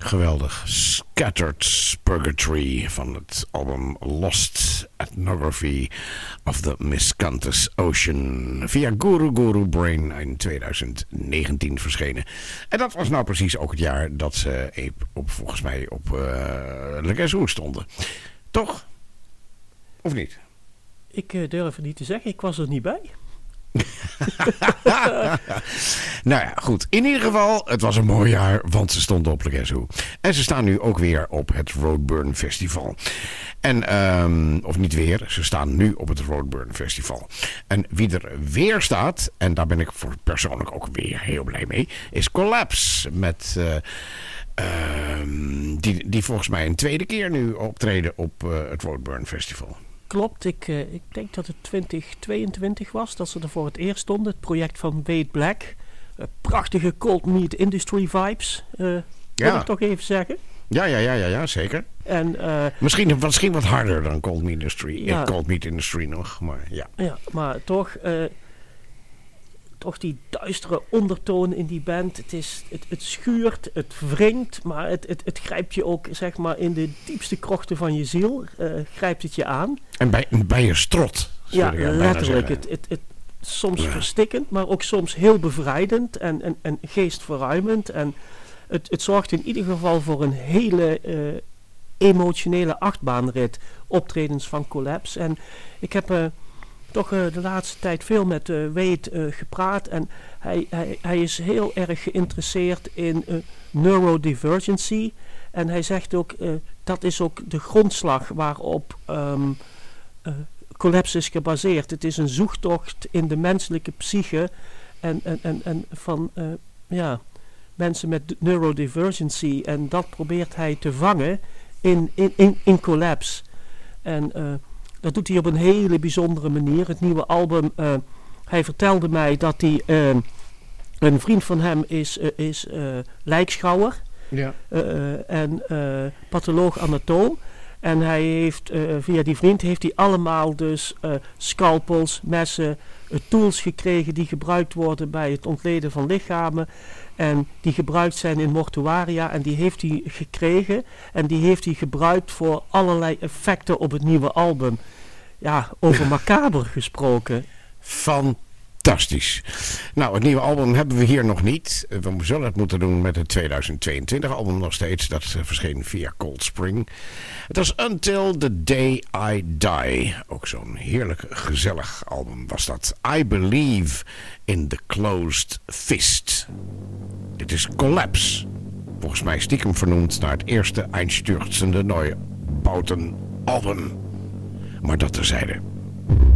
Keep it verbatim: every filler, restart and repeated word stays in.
Geweldig. Scattered Purgatory van het album Lost Ethnography of the Miscanthus Ocean. Via Guru Guru Brain in twintig negentien verschenen. En dat was nou precies ook het jaar dat ze op, volgens mij op uh, Le Gazou stonden. Toch? Of niet? Ik uh, durf het niet te zeggen. Ik was er niet bij. Nou ja, goed. In ieder geval, het was een mooi jaar, want ze stonden op Le Gazou. En ze staan nu ook weer op het Roadburn Festival. En, um, of niet weer, ze staan nu op het Roadburn Festival. En wie er weer staat, en daar ben ik voor persoonlijk ook weer heel blij mee, is Collapse. Met, uh, um, die, die volgens mij een tweede keer nu optreden op uh, het Roadburn Festival. Klopt, ik, uh, ik denk dat het twintig tweeëntwintig was dat ze er voor het eerst stonden. Het project van Wade Black. Uh, prachtige cold meat industry vibes, uh, ja. moet ik toch even zeggen. Ja, ja, ja, ja, ja zeker. En, uh, misschien, misschien wat harder dan cold meat industry. Ja, eh, cold meat industry nog, maar ja. Ja, maar toch, uh, toch die duistere ondertoon in die band. Het, is, het, het schuurt, het wringt, maar het, het, het grijpt je ook, zeg maar, in de diepste krochten van je ziel. Uh, grijpt het je aan. En bij, bij je strot. Ja, letterlijk. Het, het, het, soms ja. verstikkend, maar ook soms heel bevrijdend en, en, en geestverruimend. En het, het zorgt in ieder geval voor een hele uh, emotionele achtbaanrit. Optredens van Collapse. En ik heb uh, toch uh, de laatste tijd veel met uh, Wade uh, gepraat. En hij, hij, hij is heel erg geïnteresseerd in uh, neurodivergency. En hij zegt ook, uh, dat is ook de grondslag waarop Um, uh, Collapse is gebaseerd. Het is een zoektocht in de menselijke psyche en, en, en, en van uh, ja, mensen met neurodivergency. En dat probeert hij te vangen in, in, in, in Collapse. En uh, dat doet hij op een hele bijzondere manier. Het nieuwe album, uh, hij vertelde mij dat hij, uh, een vriend van hem is, uh, is uh, lijkschouwer. Ja. Uh, en uh, patholoog-anatoom. En hij heeft, uh, via die vriend heeft hij allemaal dus uh, scalpels, messen, uh, tools gekregen die gebruikt worden bij het ontleden van lichamen. En die gebruikt zijn in mortuaria. En die heeft hij gekregen. En die heeft hij gebruikt voor allerlei effecten op het nieuwe album. Ja, over macaber gesproken. Fantastisch. Nou, het nieuwe album hebben we hier nog niet. We zullen het moeten doen met het tweeduizend tweeëntwintig album nog steeds. Dat uh, verscheen via Cold Spring. Het was Until the Day I Die. Ook zo'n heerlijk gezellig album was dat. I Believe in the Closed Fist. Dit is Collapse. Volgens mij stiekem vernoemd naar het eerste Einstürzende Neubauten album. Maar dat terzijde.